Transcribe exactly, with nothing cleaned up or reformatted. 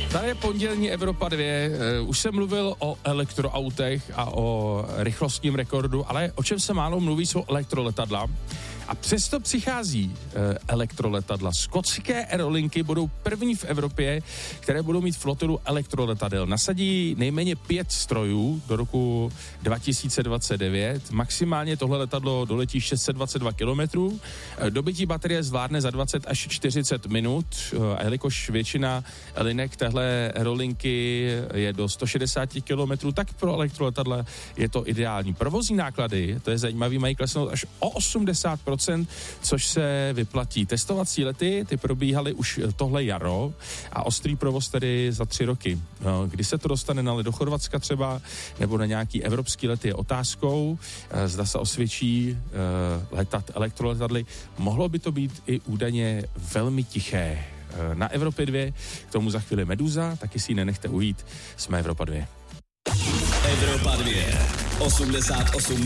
Tady je pondělní Evropa dvě. Už jsem mluvil o elektroautech a o rychlostním rekordu, ale o čem se málo mluví, jsou elektroletadla. A přesto přichází e, elektroletadla. Skotské aerolinky budou první v Evropě, které budou mít flotilu elektroletadel. Nasadí nejméně pět strojů do roku dva tisíce dvacet devět. Maximálně tohle letadlo doletí šest set dvacet dva kilometrů. E, dobytí baterie zvládne za dvacet až čtyřicet minut. E, a jelikož většina linek téhle aerolinky je do sto šedesát kilometrů, tak pro elektroletadla je to ideální. Provozní náklady, to je zajímavý, mají klesnout až o osmdesát procent, což se vyplatí. Testovací lety, ty probíhaly už tohle jaro a ostrý provoz tedy za tři roky. No, kdy se to dostane na let do Chorvatska třeba, nebo na nějaký evropský let je otázkou. Zda se osvědčí uh, letat elektroletadly. Mohlo by to být i údajně velmi tiché. Na Evropě dvě, k tomu za chvíli Meduza, taky si ji nenechte ujít. Jsme Evropa dvě. Evropa dvě, osmdesát osm